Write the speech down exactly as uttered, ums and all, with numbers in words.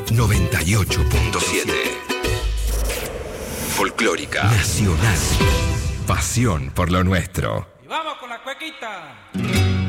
noventa y ocho punto siete. Folclórica Nacional. Pasión por lo nuestro. Y vamos con la cuequita.